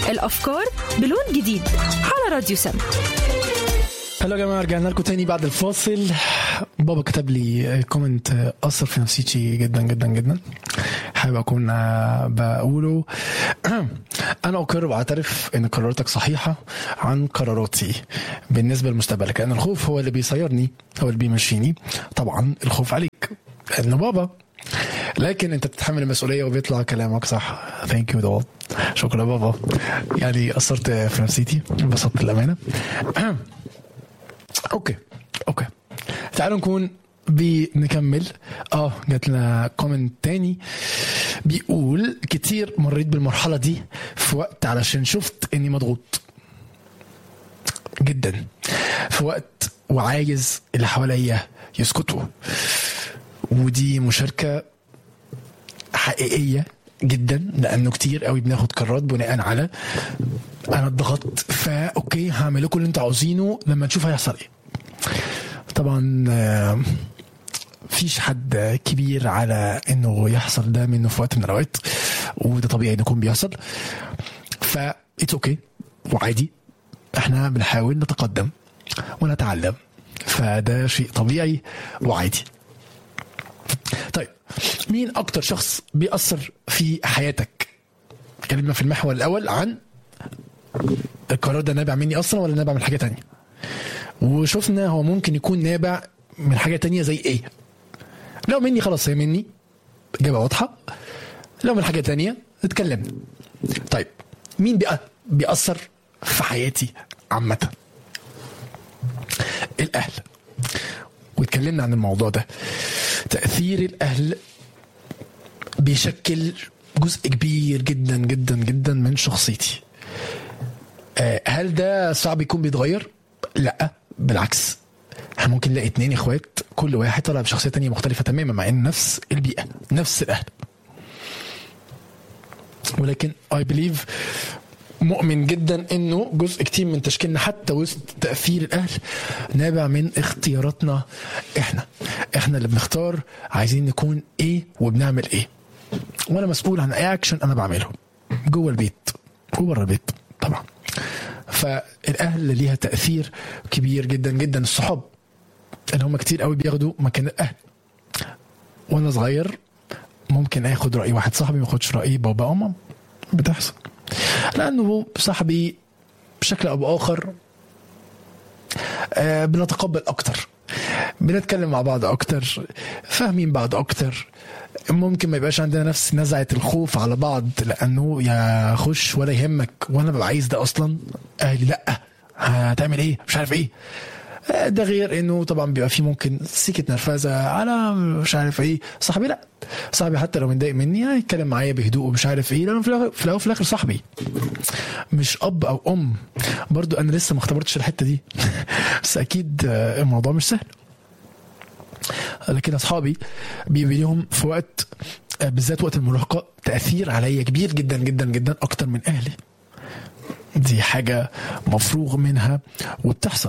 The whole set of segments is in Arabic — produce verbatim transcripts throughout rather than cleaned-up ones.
الأفكار بلون جديد على راديو سم. هلا يا جماعة، رجعنا لكم تاني بعد الفاصل. بابا كتب لي كومنت أثر في نفسيتي جدا جدا جدا، حابب أكون بقوله. أنا أقرر وأعترف أن قراراتك صحيحة عن قراراتي بالنسبة لمستقبلك، لأن الخوف هو اللي بيصيرني، هو اللي بيمشيني. طبعا الخوف عليك إنه بابا، لكن أنت بتتحمل المسؤولية وبيطلع كلامك صح. ثانك يو دوت، شكرا بابا، يعني أثرت في نفسيتي، انبسطت الأمانة. اوكي اوكي تعالوا نكون بنكمل. اه جات لنا كومنت تاني بيقول: كتير مريت بالمرحله دي في وقت علشان شفت اني مضغوط جدا، في وقت وعايز اللي حواليا يسكتوا. ودي مشاركه حقيقيه جدا، لانه كتير قوي بناخد قرارات بناء على انا اتضغطت، فا اوكي هعمل لكم اللي انتوا عاوزينه لما نشوف هيحصل ايه. طبعا فيش حد كبير على انه يحصل ده منه في وقت من الاوقات، وده طبيعي يكون بيحصل، فا اتس اوكي وعادي. احنا بنحاول نتقدم ونتعلم، فده شيء طبيعي وعادي. طيب، مين اكتر شخص بيأثر في حياتك؟ كلمة في المحور الاول عن القرار ده نابع مني اصلا ولا نابع من حاجة تانية، وشوفنا هو ممكن يكون نابع من حاجة تانية زي ايه. لو مني خلاص هي مني، إجابة واضحة. لو من حاجة تانية اتكلمنا. طيب، مين بقى بيأثر في حياتي عامة؟ الأهل، واتكلمنا عن الموضوع ده. تأثير الأهل بيشكل جزء كبير جدا جدا جدا من شخصيتي. هل ده صعب يكون بيتغير؟ لا بالعكس، احنا ممكن نلاقي اتنين اخوات كل واحد طلع بشخصية تانية مختلفة تماما، مع ان نفس البيئة نفس الاهل. ولكن I believe، مؤمن جدا انه جزء كتير من تشكيلنا حتى وسط تأثير الاهل نابع من اختياراتنا. احنا احنا اللي بنختار عايزين نكون ايه وبنعمل ايه، وانا مسؤول عن اي اكشن انا بعمله جوه البيت وبره البيت طبعا. فالاهل ليها تأثير كبير جدا جدا. الصحاب اللي هم كتير قوي بياخدوا مكان الاهل. وانا صغير ممكن اخد رأي واحد صاحبي ما اخدش رأي بابا او ماما، بتحصل لانه صاحبي بشكل او باخر آه بنتقبل اكتر، بنتكلم مع بعض اكتر، فاهمين بعض اكتر. ممكن ما يبقاش عندنا نفس نزعة الخوف على بعض، لانه يا خش ولا يهمك، وانا ببقى عايز ده اصلا. اهلي لا، هتعمل ايه مش عارف ايه. ده غير انه طبعا بيبقى فيه ممكن سكة نرفزة على مش عارف ايه. صاحبي لا، صاحبي حتى لو متضايق مني هيتكلم معايا بهدوء ومش عارف ايه، لانه في الاول في الاخر صاحبي مش اب او ام. برضو انا لسه ما اختبرتش الحتة دي بس اكيد الموضوع مش سهل. لكن اصحابي بيبقى لهم في وقت بالذات وقت المراهقة تأثير عليا كبير جدا جدا جدا اكتر من اهلي. دي حاجة مفروغ منها وبتحصل.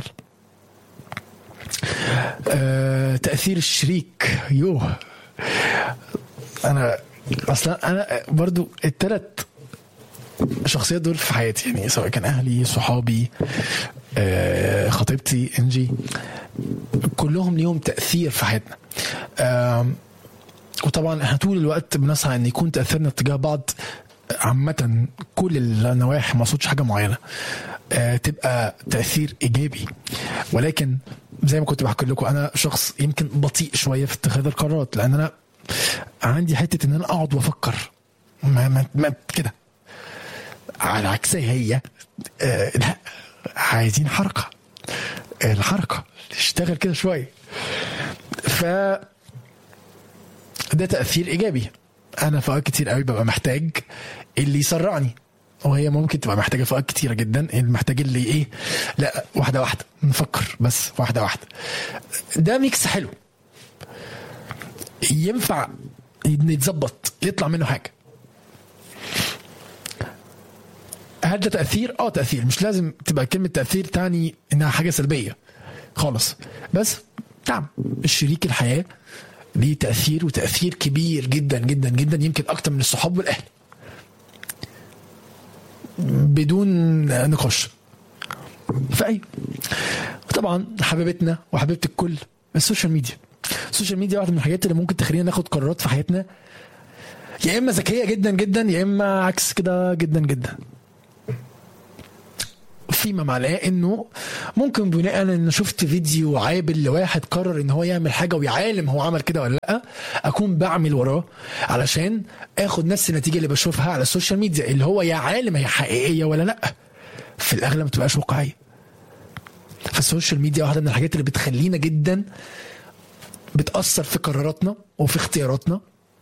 أه تأثير الشريك، يوه انا اصلا انا برضو الثلاث شخصيات دول في حياتي، يعني سواء كان اهلي، صحابي، أه خطيبتي انجي، كلهم ليهم تأثير في حياتنا. أه وطبعا احنا طول الوقت بنسعى ان يكون تأثيرنا تجاه بعض عامة كل النواحي، ما اقصدش حاجة معينة أه تبقى تأثير ايجابي. ولكن زي ما كنت بحكي لكم، انا شخص يمكن بطيء شويه في اتخاذ القرارات، لان انا عندي حته ان انا اقعد وافكر ما, ما, ما كده. على عكسها هي آه لا، عايزين حركه، الحركه تشتغل كده شويه. ف ده تأثير ايجابي. انا في اوقات كتير قوي ببقى محتاج اللي يسرعني، وهي ممكن تبقى محتاجة فوقات كتيرة جدا. المحتاج اللي ايه، لا واحدة واحدة نفكر، بس واحدة واحدة. ده ميكس حلو ينفع نتظبط يطلع منه حاجة. هل ده تأثير؟ اه تأثير. مش لازم تبقى كلمة تأثير تعني انها حاجة سلبية خالص، بس نعم الشريك الحياة ليه تأثير، وتأثير كبير جدا جدا جدا، يمكن اكتر من الصحاب والاهل. بدون نقاش. فأي طبعا حبيبتنا وحبيبة الكل السوشيال ميديا. السوشيال ميديا واحدة من الحاجات اللي ممكن تخلينا ناخد قرارات في حياتنا يا إما ذكية جدا جدا يا إما عكس كده جدا جدا، فيما معناه انه ممكن بناء ان شفت فيديو عابل لواحد قرر ان هو يعمل حاجه ويعالم هو عمل كده ولا لا، اكون بعمل وراه علشان اخد نفس النتيجه اللي بشوفها على السوشيال ميديا، اللي هو يا عالم هي حقيقيه ولا لا. في الاغلب ما تبقاش واقعيه. فالسوشيال ميديا واحده من الحاجات اللي بتخلينا جدا بتاثر في قراراتنا وفي اختياراتنا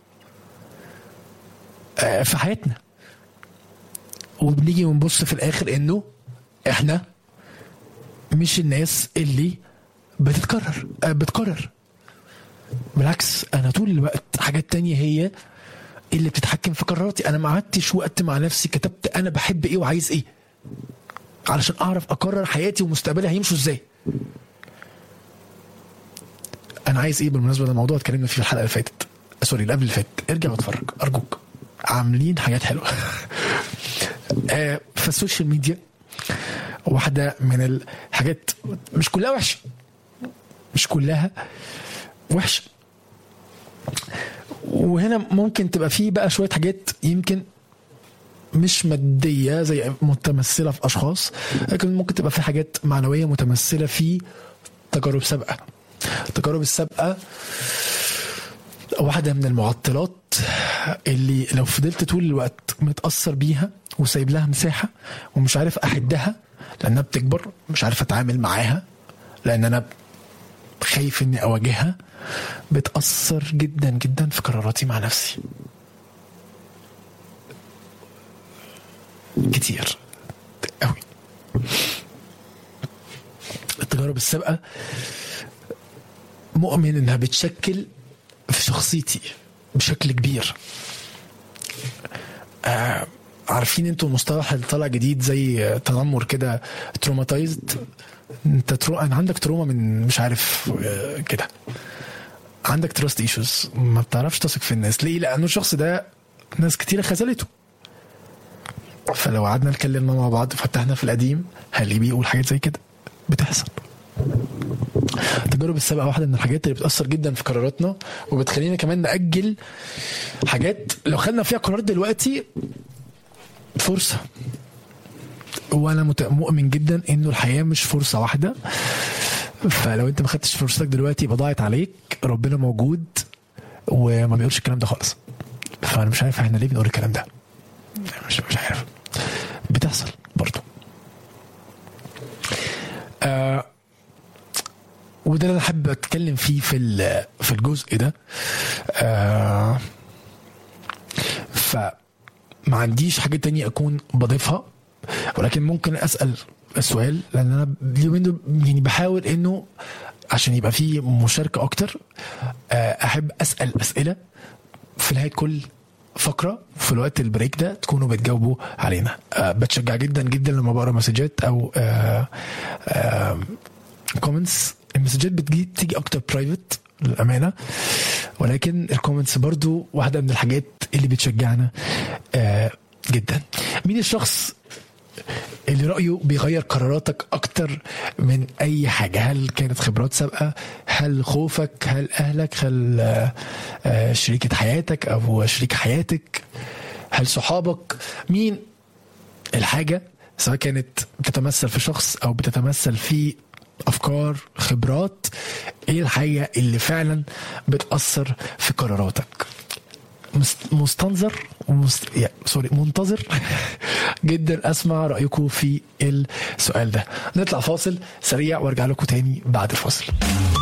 في حياتنا، وبنيجي ونبص في الاخر انه احنا مش الناس اللي بتتكرر بتقرر. بالعكس انا طول الوقت حاجات تانية هي اللي بتتحكم في قراراتي. انا ما قعدتش وقت مع نفسي كتبت انا بحب ايه وعايز ايه علشان اعرف اقرر حياتي ومستقبلي هيمشوا ازاي. انا عايز ايه بالمناسبه؟ ده موضوع اتكلمنا فيه في الحلقه اللي فاتت، سوري اللي قبل اللي فاتت، ارجع واتفرج ارجوك، عاملين حاجات حلوه. آه فالسوشيال ميديا واحدة من الحاجات، مش كلها وحشة مش كلها وحشة، وهنا ممكن تبقى فيه بقى شوية حاجات يمكن مش مادية زي متمثلة في أشخاص، لكن ممكن تبقى في حاجات معنوية متمثلة في تجارب سابقة. التجارب السابقة واحدة من المعطلات اللي لو فضلت طول الوقت متأثر بيها وسايب لها مساحة ومش عارف أحدها لأنها بتكبر، مش عارف أتعامل معاها لأن أنا خايف إني أواجهها، بتأثر جدا جدا في قراراتي مع نفسي كتير قوي. التجارب السابقة مؤمن إنها بتشكل في شخصيتي بشكل كبير. آه عارفين انتوا المصطلح اللي طالع جديد زي تنمر كده، تروماتايزد. انت ترو... انا عندك تروما من مش عارف آه كده، عندك تراست ايشوز، ما بتعرفش تثق في الناس. ليه؟ لانه الشخص ده ناس كتير خذلته. فلو قعدنا نتكلم مع بعض فتحنا في القديم هل بيقول حاجات زي كده بتحصل. التجارب السابقة واحدة من الحاجات اللي بتأثر جدا في قراراتنا وبتخلينا كمان نأجل حاجات لو خدنا فيها قرار دلوقتي فرصة. وانا مؤمن جدا انه الحياة مش فرصة واحدة، فلو انت ما خدتش فرصتك دلوقتي يبقى ضاعت عليك. ربنا موجود وما بيقولش الكلام ده خالص. فانا مش عارف احنا ليه بنقول الكلام ده، مش مش عارف، بتحصل برضو. آه وده اللي انا حابب اتكلم فيه في في الجزء ده. آه فما عنديش حاجه تانية اكون بضيفها، ولكن ممكن اسال السؤال لان انا اليومين دول يعني بحاول انه عشان يبقى فيه مشاركه اكتر. آه احب اسال اسئله في نهايه كل فقره في الوقت البريك ده تكونوا بتجاوبوا علينا. أه بتشجع جدا جدا لما بقرا مسجات او أه أه كومنتس. المسجات بتجي تيجي اكتر برايفت للامانه، ولكن الكومنتس برضو واحده من الحاجات اللي بتشجعنا أه جدا. مين الشخص اللي رأيه بيغير قراراتك أكتر من أي حاجة؟ هل كانت خبرات سابقة؟ هل خوفك؟ هل أهلك؟ هل شريكة حياتك أو شريك حياتك؟ هل صحابك؟ مين الحاجة سواء كانت بتتمثل في شخص أو بتتمثل في أفكار خبرات؟ إيه الحاجة اللي فعلا بتأثر في قراراتك؟ مستنظر ومست... يعني سوري منتظر جدا اسمع رايكم في السؤال ده. نطلع فاصل سريع وارجع لكم تاني بعد الفاصل.